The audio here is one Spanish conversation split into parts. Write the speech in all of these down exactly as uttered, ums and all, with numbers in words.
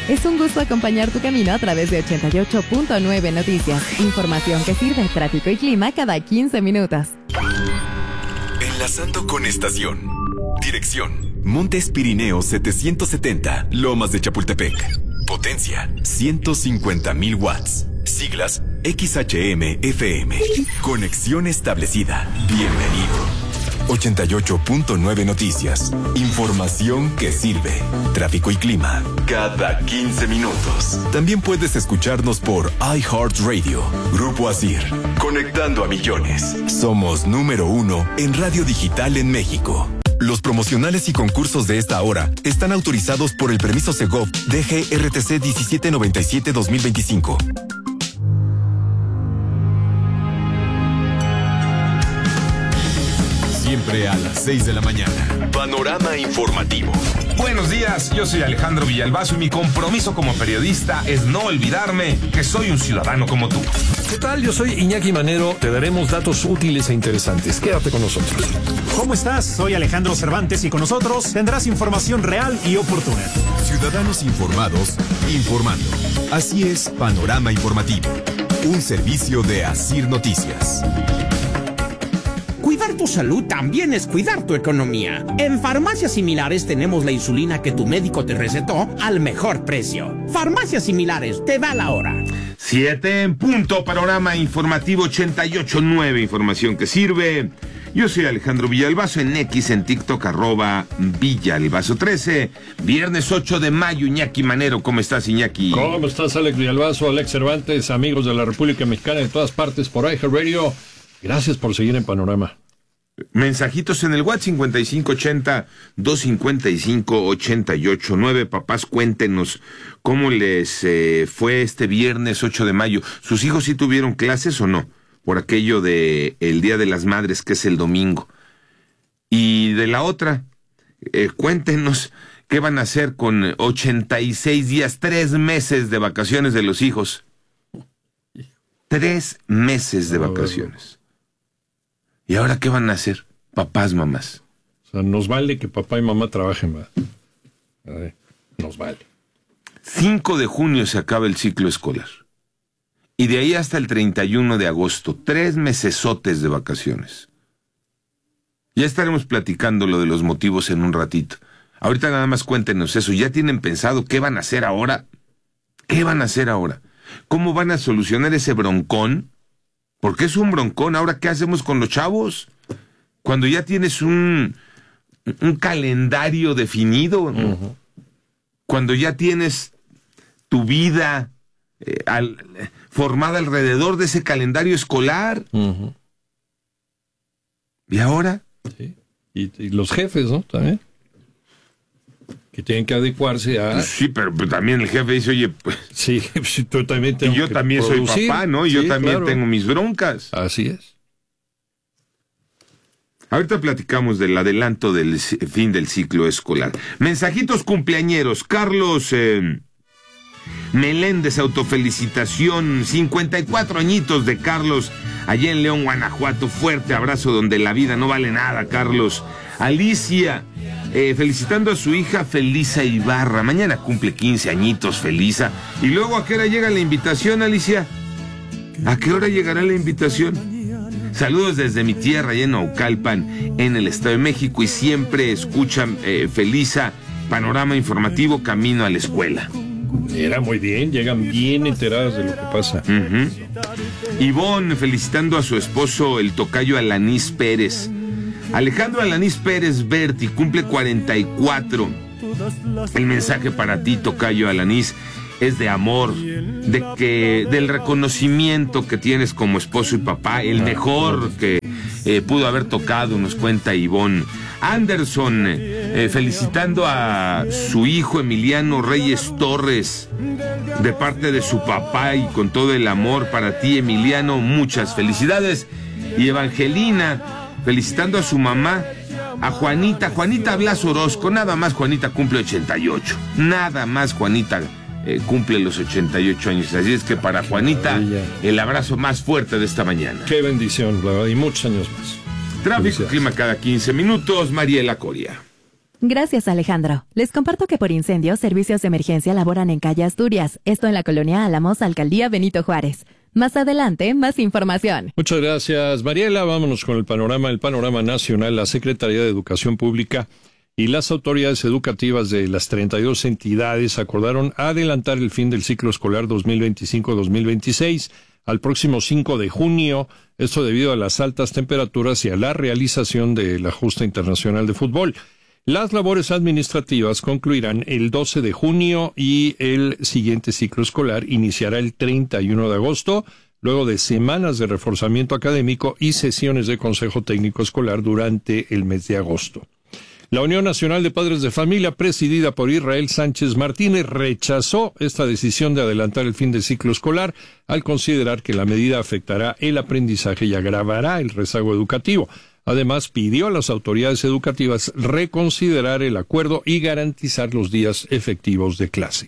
Es un gusto acompañar tu camino a través de ochenta y ocho punto nueve Noticias. Información que sirve, tráfico y clima cada quince minutos. Enlazando con estación. Dirección: Montes Pirineos setecientos setenta, Lomas de Chapultepec. Potencia: ciento cincuenta mil watts. Siglas: X H M F M. Conexión establecida. Bienvenido. ochenta y ocho punto nueve Noticias. Información que sirve. Tráfico y clima cada quince minutos. También puedes escucharnos por iHeartRadio. Grupo Asir. Conectando a millones. Somos número uno en radio digital en México. Los promocionales y concursos de esta hora están autorizados por el permiso Segov D G R T C diecisiete noventa y siete dos mil veinticinco. Siempre a las seis de la mañana. Panorama informativo. Buenos días, yo soy Alejandro Villalbazo y mi compromiso como periodista es no olvidarme que soy un ciudadano como tú. ¿Qué tal? Yo soy Iñaki Manero. Te daremos datos útiles e interesantes. Quédate con nosotros. ¿Cómo estás? Soy Alejandro Cervantes y con nosotros tendrás información real y oportuna. Ciudadanos informados, informando. Así es Panorama Informativo. Un servicio de Asir Noticias. Cuidar tu salud también es cuidar tu economía. En Farmacias Similares tenemos la insulina que tu médico te recetó al mejor precio. Farmacias Similares, te da la hora. Siete en punto, Panorama Informativo ochenta y ocho punto nueve, información que sirve. Yo soy Alejandro Villalbazo, en X, en TikTok, arroba Villalbazo trece. Viernes ocho de mayo, Iñaki Manero. ¿Cómo estás, Iñaki? ¿Cómo estás, Alex Villalbazo, Alex Cervantes, amigos de la República Mexicana de todas partes por iHeartRadio? Gracias por seguir en Panorama. Mensajitos en el WhatsApp cincuenta y cinco ochenta, doscientos cincuenta y cinco, ochenta y ocho nueve. Papás, cuéntenos cómo les eh, fue este viernes ocho de mayo. ¿Sus hijos sí tuvieron clases o no? Por aquello de el Día de las Madres, que es el domingo. Y de la otra, eh, cuéntenos qué van a hacer con ochenta y seis días, tres meses de vacaciones de los hijos. Tres meses de vacaciones. ¿Y ahora qué van a hacer, papás, mamás? O sea, nos vale que papá y mamá trabajen, ¿verdad? A ver, nos vale. cinco de junio se acaba el ciclo escolar. Y de ahí hasta el treinta y uno de agosto, tres mesesotes de vacaciones. Ya estaremos platicando lo de los motivos en un ratito. Ahorita nada más cuéntenos eso. ¿Ya tienen pensado qué van a hacer ahora? ¿Qué van a hacer ahora? ¿Cómo van a solucionar ese broncón? Porque es un broncón. Ahora, ¿qué hacemos con los chavos? Cuando ya tienes un, un calendario definido, ¿no? Uh-huh. Cuando ya tienes tu vida eh, al, formada alrededor de ese calendario escolar. Uh-huh. ¿Y ahora? Sí. Y, y los jefes, ¿no? También. Que tienen que adecuarse a... Sí, pero, pero también el jefe dice, oye, pues... Sí, tú también tengo y yo que también producir. Soy papá, ¿no? Y sí, yo también claro. tengo mis broncas. Así es. Ahorita platicamos del adelanto del fin del ciclo escolar. Mensajitos cumpleañeros. Carlos eh, Meléndez, autofelicitación. cincuenta y cuatro añitos de Carlos, allá en León, Guanajuato. Fuerte abrazo donde la vida no vale nada, Carlos. Alicia, eh, felicitando a su hija Felisa Ibarra. Mañana cumple quince añitos Felisa. Y luego, ¿a qué hora llega la invitación, Alicia? ¿A qué hora llegará la invitación? Saludos desde mi tierra, allá en Naucalpan, en el Estado de México. Y siempre escuchan eh, Felisa, Panorama Informativo, camino a la escuela. Era muy bien, llegan bien enteradas de lo que pasa. Uh-huh. Ivonne, felicitando a su esposo, el tocayo Alanís Pérez. Alejandro Alanís Pérez Berti cumple cuarenta y cuatro. El mensaje para ti, tocayo Alanís, es de amor, de que del reconocimiento que tienes como esposo y papá, el mejor que eh, pudo haber tocado, nos cuenta Ivonne. Anderson, eh, felicitando a su hijo Emiliano Reyes Torres, de parte de su papá y con todo el amor para ti, Emiliano, muchas felicidades. Y Evangelina, felicitando a su mamá, a Juanita, Juanita Blas Orozco, nada más Juanita cumple ochenta y ocho, nada más Juanita eh, cumple los ochenta y ocho años, así es que para Juanita, el abrazo más fuerte de esta mañana. Qué bendición, la verdad, y muchos años más. Tráfico, clima cada quince minutos, Mariela Coria. Gracias, Alejandro. Les comparto que por incendios, servicios de emergencia laboran en calle Asturias, esto en la colonia Álamos, alcaldía Benito Juárez. Más adelante, más información. Muchas gracias, Mariela. Vámonos con el panorama, el panorama nacional. La Secretaría de Educación Pública y las autoridades educativas de las treinta y dos entidades acordaron adelantar el fin del ciclo escolar dos mil veinticinco dos mil veintiséis al próximo cinco de junio, esto debido a las altas temperaturas y a la realización de la justa internacional de fútbol. Las labores administrativas concluirán el doce de junio y el siguiente ciclo escolar iniciará el treinta y uno de agosto, luego de semanas de reforzamiento académico y sesiones de Consejo Técnico Escolar durante el mes de agosto. La Unión Nacional de Padres de Familia, presidida por Israel Sánchez Martínez, rechazó esta decisión de adelantar el fin del ciclo escolar al considerar que la medida afectará el aprendizaje y agravará el rezago educativo. Además, pidió a las autoridades educativas reconsiderar el acuerdo y garantizar los días efectivos de clase.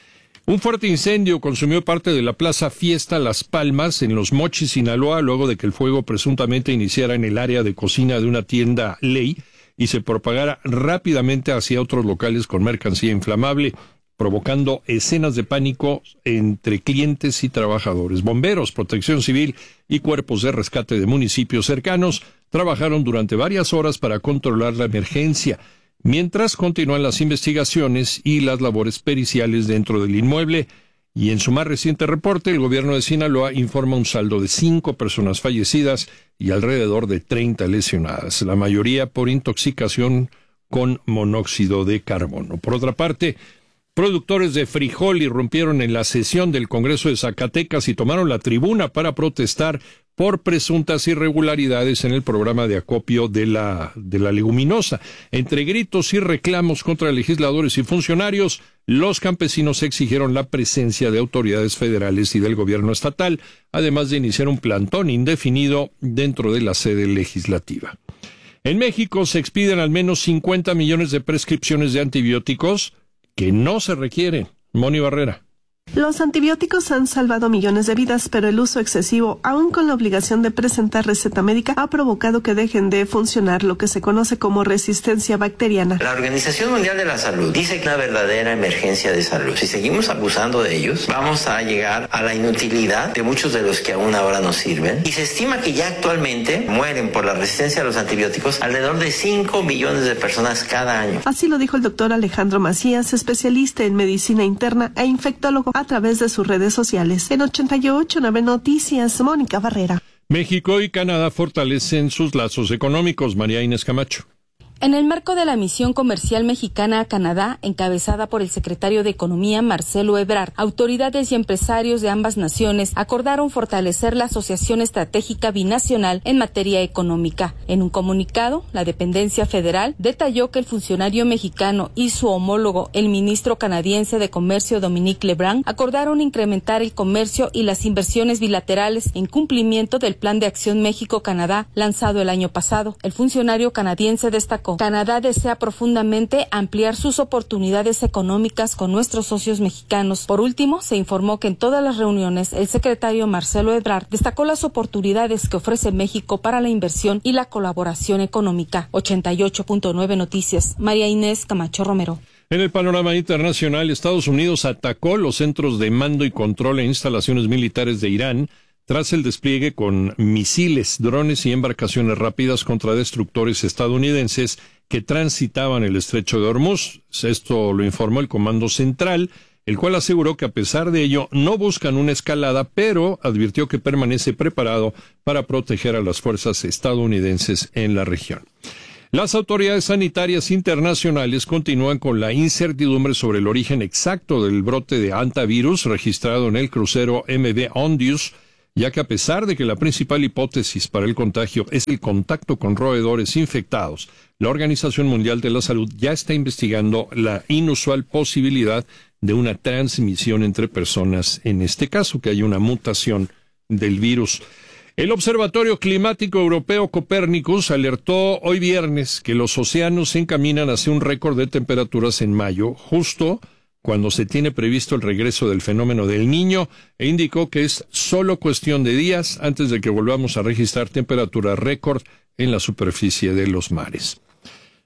Un fuerte incendio consumió parte de la Plaza Fiesta Las Palmas en Los Mochis, Sinaloa, luego de que el fuego presuntamente iniciara en el área de cocina de una tienda Ley y se propagara rápidamente hacia otros locales con mercancía inflamable, provocando escenas de pánico entre clientes y trabajadores. Bomberos, Protección Civil y cuerpos de rescate de municipios cercanos trabajaron durante varias horas para controlar la emergencia, mientras continúan las investigaciones y las labores periciales dentro del inmueble. Y en su más reciente reporte, el gobierno de Sinaloa informa un saldo de cinco personas fallecidas y alrededor de treinta lesionadas, la mayoría por intoxicación con monóxido de carbono. Por otra parte, productores de frijol irrumpieron en la sesión del Congreso de Zacatecas y tomaron la tribuna para protestar por presuntas irregularidades en el programa de acopio de la, de la leguminosa. Entre gritos y reclamos contra legisladores y funcionarios, los campesinos exigieron la presencia de autoridades federales y del gobierno estatal, además de iniciar un plantón indefinido dentro de la sede legislativa. En México se expiden al menos cincuenta millones de prescripciones de antibióticos que no se requieren. Moni Barrera. Los antibióticos han salvado millones de vidas, pero el uso excesivo, aún con la obligación de presentar receta médica, ha provocado que dejen de funcionar lo que se conoce como resistencia bacteriana. La Organización Mundial de la Salud dice que es una verdadera emergencia de salud. Si seguimos abusando de ellos, vamos a llegar a la inutilidad de muchos de los que aún ahora nos sirven. Y se estima que ya actualmente mueren por la resistencia a los antibióticos alrededor de cinco millones de personas cada año. Así lo dijo el doctor Alejandro Macías, especialista en medicina interna e infectólogo, a través de sus redes sociales. En ochenta y ocho nueve Noticias, Mónica Barrera. México y Canadá fortalecen sus lazos económicos. María Inés Camacho. En el marco de la misión comercial mexicana a Canadá, encabezada por el secretario de Economía Marcelo Ebrard, autoridades y empresarios de ambas naciones acordaron fortalecer la asociación estratégica binacional en materia económica. En un comunicado, la dependencia federal detalló que el funcionario mexicano y su homólogo, el ministro canadiense de Comercio Dominique Lebrun, acordaron incrementar el comercio y las inversiones bilaterales en cumplimiento del Plan de Acción México-Canadá lanzado el año pasado. El funcionario canadiense destacó: Canadá desea profundamente ampliar sus oportunidades económicas con nuestros socios mexicanos. Por último, se informó que en todas las reuniones el secretario Marcelo Ebrard destacó las oportunidades que ofrece México para la inversión y la colaboración económica. ochenta y ocho punto nueve Noticias, María Inés Camacho Romero. En el panorama internacional, Estados Unidos atacó los centros de mando y control e instalaciones militares de Irán tras el despliegue con misiles, drones y embarcaciones rápidas contra destructores estadounidenses que transitaban el estrecho de Hormuz. Esto lo informó el Comando Central, el cual aseguró que a pesar de ello no buscan una escalada, pero advirtió que permanece preparado para proteger a las fuerzas estadounidenses en la región. Las autoridades sanitarias internacionales continúan con la incertidumbre sobre el origen exacto del brote de hantavirus registrado en el crucero M V Ondius, ya que a pesar de que la principal hipótesis para el contagio es el contacto con roedores infectados, la Organización Mundial de la Salud ya está investigando la inusual posibilidad de una transmisión entre personas, en este caso que hay una mutación del virus. El Observatorio Climático Europeo Copernicus alertó hoy viernes que los océanos se encaminan hacia un récord de temperaturas en mayo, justo cuando se tiene previsto el regreso del fenómeno del Niño, e indicó que es solo cuestión de días antes de que volvamos a registrar temperaturas récord en la superficie de los mares.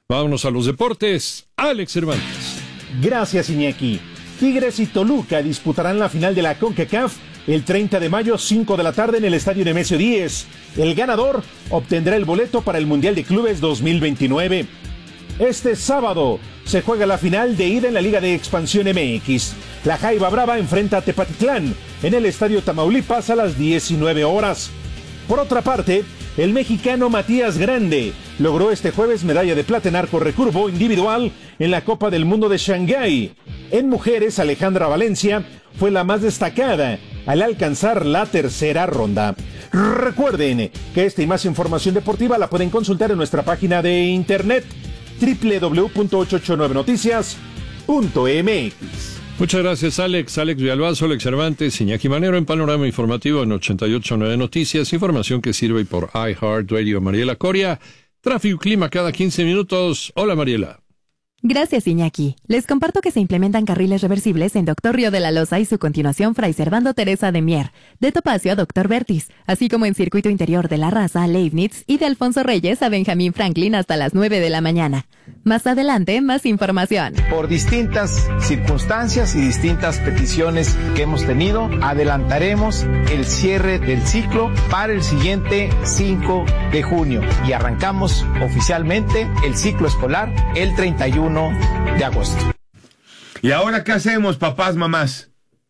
Vámonos a los deportes. Alex Cervantes. Gracias, Iñaki. Tigres y Toluca disputarán la final de la CONCACAF el treinta de mayo, cinco de la tarde en el estadio Nemesio diez. El ganador obtendrá el boleto para el Mundial de Clubes dos mil veintinueve. Este sábado se juega la final de ida en la Liga de Expansión M X. La Jaiba Brava enfrenta a Tepatitlán en el estadio Tamaulipas a las diecinueve horas. Por otra parte, el mexicano Matías Grande logró este jueves medalla de plata en arco recurvo individual en la Copa del Mundo de Shanghái. En mujeres, Alejandra Valencia fue la más destacada al alcanzar la tercera ronda. Recuerden que esta y más información deportiva la pueden consultar en nuestra página de internet doble u doble u doble u punto ochocientos ochenta y nueve noticias punto m x. Muchas gracias, Alex. Alex Villalbazo, Alex Cervantes, Iñaki Manero en Panorama Informativo en ochenta y ocho punto nueve Noticias. Información que sirve por iHeartRadio. Mariela Coria. Tráfico y clima cada quince minutos. Hola, Mariela. Gracias, Iñaki. Les comparto que se implementan carriles reversibles en Doctor Río de la Loza y su continuación Fray Servando Teresa de Mier, de Topacio a Doctor Vertis, así como en Circuito Interior de La Raza a Leibniz y de Alfonso Reyes a Benjamín Franklin hasta las nueve de la mañana. Más adelante, más información. Por distintas circunstancias y distintas peticiones que hemos tenido, adelantaremos el cierre del ciclo para el siguiente cinco de junio y arrancamos oficialmente el ciclo escolar el treinta y uno de agosto. ¿Y ahora qué hacemos, papás, mamás?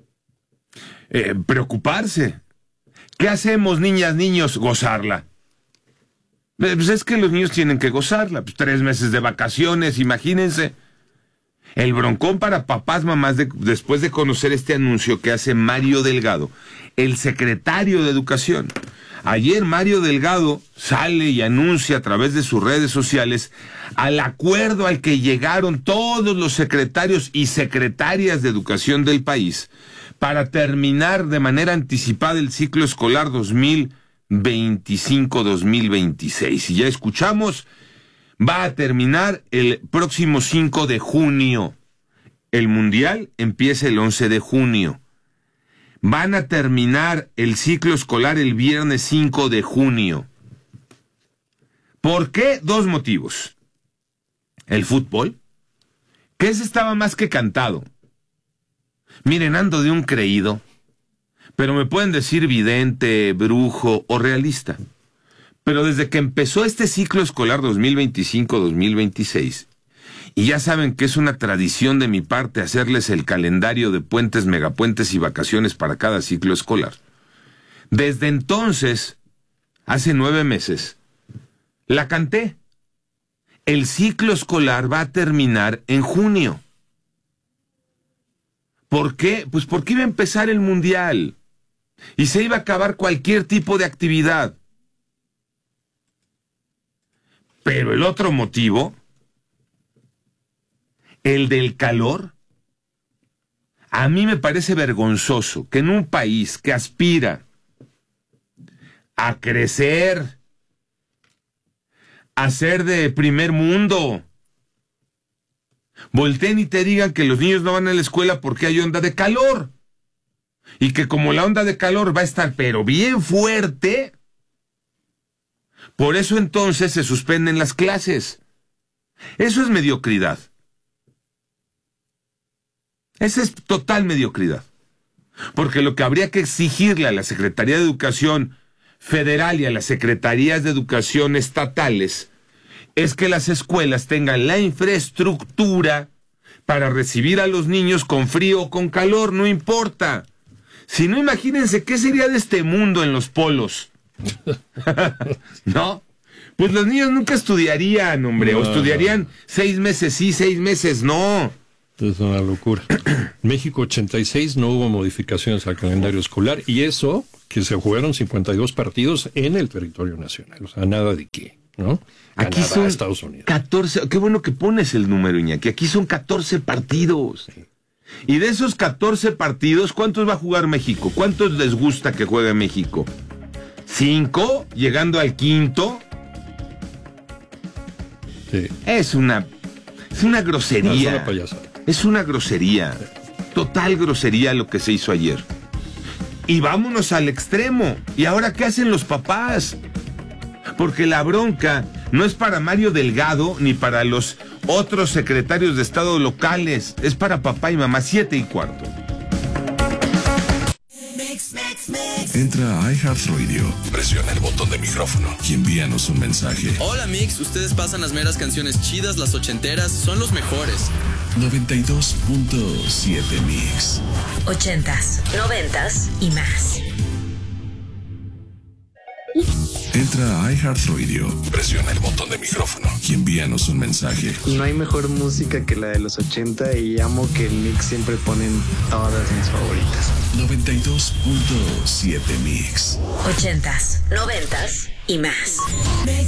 Eh, preocuparse. ¿Qué hacemos, niñas, niños? Gozarla. Pues es que los niños tienen que gozarla. Pues tres meses de vacaciones, imagínense. El broncón para papás, mamás, de, después de conocer este anuncio que hace Mario Delgado, el secretario de Educación. Ayer Mario Delgado sale y anuncia a través de sus redes sociales al acuerdo al que llegaron todos los secretarios y secretarias de educación del país para terminar de manera anticipada el ciclo escolar dos mil veinticinco dos mil veintiséis. Y ya escuchamos, va a terminar el próximo cinco de junio. El Mundial empieza el once de junio. Van a terminar el ciclo escolar el viernes cinco de junio. ¿Por qué? Dos motivos. El fútbol, que ese estaba más que cantado. Miren, ando de un creído, pero me pueden decir vidente, brujo o realista. Pero desde que empezó este ciclo escolar dos mil veinticinco dos mil veintiséis, y ya saben que es una tradición de mi parte hacerles el calendario de puentes, megapuentes y vacaciones para cada ciclo escolar. Desde entonces, hace nueve meses, la canté. El ciclo escolar va a terminar en junio. ¿Por qué? Pues porque iba a empezar el Mundial y se iba a acabar cualquier tipo de actividad. Pero el otro motivo, el del calor, a mí me parece vergonzoso que en un país que aspira a crecer, a ser de primer mundo, volteen y te digan que los niños no van a la escuela porque hay onda de calor. Y que como la onda de calor va a estar pero bien fuerte, por eso entonces se suspenden las clases. Eso es mediocridad. Esa es total mediocridad. Porque lo que habría que exigirle a la Secretaría de Educación Federal y a las Secretarías de Educación estatales es que las escuelas tengan la infraestructura para recibir a los niños con frío o con calor, no importa. Si no, imagínense qué sería de este mundo en los polos. ¿No? Pues los niños nunca estudiarían, hombre, no, o estudiarían seis meses sí, seis meses no. Es una locura. En México ochenta y seis no hubo modificaciones al calendario escolar y eso que se jugaron cincuenta y dos partidos en el territorio nacional, o sea, nada de qué, ¿no? Aquí Canadá, son Estados Unidos. catorce, qué bueno que pones el número, Iñaki, aquí son catorce partidos. Sí. Y de esos catorce partidos, ¿cuántos va a jugar México? ¿Cuántos les gusta que juegue México? ¿Cinco? ¿Llegando al quinto? Sí. Es una, es una grosería. No, es una payasada. Es una grosería. Total grosería lo que se hizo ayer. Y vámonos al extremo. ¿Y ahora qué hacen los papás? Porque la bronca No es para Mario Delgado ni para los otros secretarios de Estado locales. Es para papá y mamá. Siete y cuarto. Entra a iHeartRadio, presiona el botón de micrófono y envíanos un mensaje. Hola Mix, ustedes pasan las meras canciones chidas, las ochenteras, son los mejores. noventa y dos punto siete Mix. Ochentas, noventas y más. Entra a iHeartRadio, presiona el botón de micrófono y envíanos un mensaje. No hay mejor música que la de los ochenta y amo que el Mix siempre ponen todas mis favoritas. noventa y dos punto siete Mix. Ochentas, noventas y más.